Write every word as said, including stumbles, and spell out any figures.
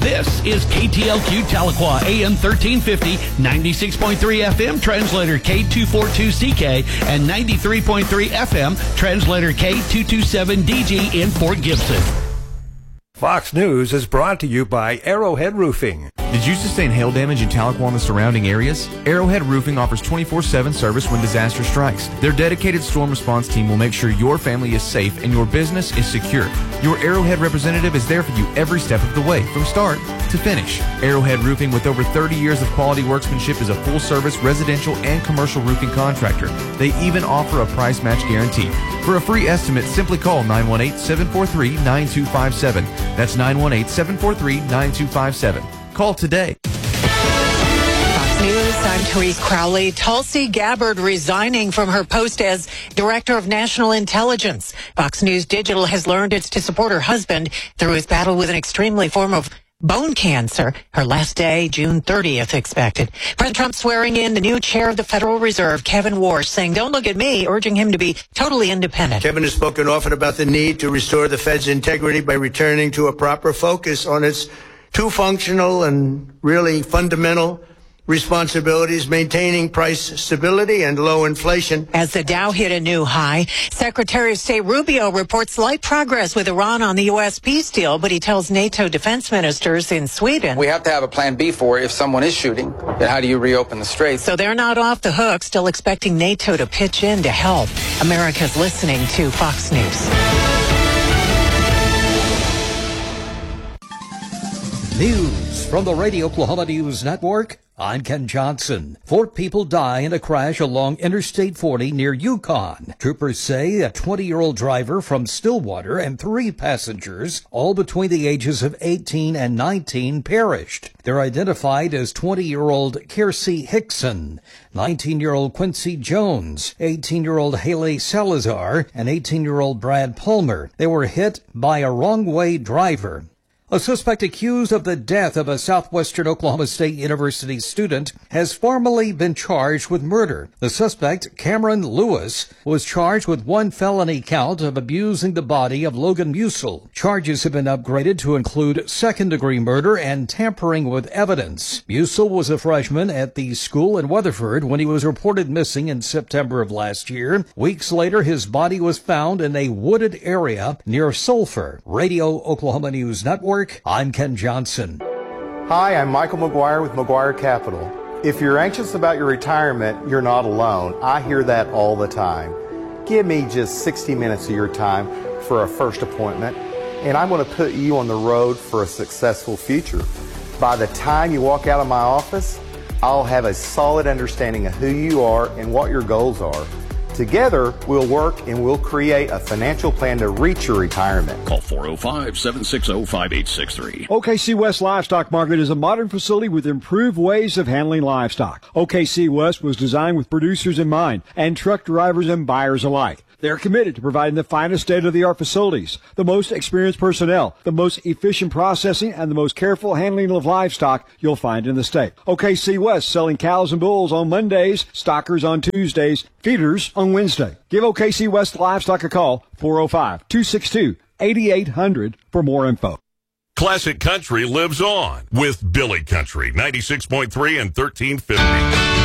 This is K T L Q Tahlequah, A M thirteen fifty, ninety-six point three F M, translator K two forty-two C K, and ninety-three point three F M, translator K two twenty-seven D G in Fort Gibson. Fox News is brought to you by Arrowhead Roofing. Did you sustain hail damage in Tahlequah and the surrounding areas? Arrowhead Roofing offers twenty-four seven service when disaster strikes. Their dedicated storm response team will make sure your family is safe and your business is secure. Your Arrowhead representative is there for you every step of the way, from start to finish. Arrowhead Roofing, with over thirty years of quality workmanship, is a full-service residential and commercial roofing contractor. They even offer a price match guarantee. For a free estimate, simply call nine one eight, seven four three, nine two five seven. That's nine one eight, seven four three, nine two five seven. Call today. Fox News, I'm Therese Crowley. Tulsi Gabbard resigning from her post as Director of National Intelligence. Fox News Digital has learned it's to support her husband through his battle with an extremely form of bone cancer. Her last day, June thirtieth, expected. President Trump swearing in the new chair of the Federal Reserve, Kevin Warsh, saying, "Don't look at me," urging him to be totally independent. Kevin has spoken often about the need to restore the Fed's integrity by returning to a proper focus on its two functional and really fundamental responsibilities, maintaining price stability and low inflation. As the Dow hit a new high, Secretary of State Rubio reports slight progress with Iran on the U S peace deal, but he tells NATO defense ministers in Sweden, we have to have a plan B for if someone is shooting. Then how do you reopen the straits? So they're not off the hook, still expecting NATO to pitch in to help. America's listening to Fox News. News from the Radio Oklahoma News Network. I'm Ken Johnson. Four people die in a crash along Interstate forty near Yukon. Troopers say a twenty-year-old driver from Stillwater and three passengers, all between the ages of eighteen and nineteen, perished. They're identified as twenty-year-old Kiersey Hickson, nineteen-year-old Quincy Jones, eighteen-year-old Haley Salazar, and eighteen-year-old Brad Palmer. They were hit by a wrong-way driver. A suspect accused of the death of a Southwestern Oklahoma State University student has formally been charged with murder. The suspect, Cameron Lewis, was charged with one felony count of abusing the body of Logan Musil. Charges have been upgraded to include second-degree murder and tampering with evidence. Musil was a freshman at the school in Weatherford when he was reported missing in September of last year. Weeks later, his body was found in a wooded area near Sulphur. Radio Oklahoma News Network. I'm Ken Johnson. Hi, I'm Michael McGuire with McGuire Capital. If you're anxious about your retirement, you're not alone. I hear that all the time. Give me just sixty minutes of your time for a first appointment, and I'm going to put you on the road for a successful future. By the time you walk out of my office, I'll have a solid understanding of who you are and what your goals are. Together, we'll work and we'll create a financial plan to reach your retirement. Call four oh five, seven six oh, five eight six three. O K C West Livestock Market is a modern facility with improved ways of handling livestock. O K C West was designed with producers in mind and truck drivers and buyers alike. They're committed to providing the finest state-of-the-art facilities, the most experienced personnel, the most efficient processing, and the most careful handling of livestock you'll find in the state. O K C West selling cows and bulls on Mondays, stockers on Tuesdays, feeders on Wednesday. Give O K C West Livestock a call, four oh five, two six two, eight eight hundred for more info. Classic Country lives on with Billy Country, ninety-six point three and thirteen fifty.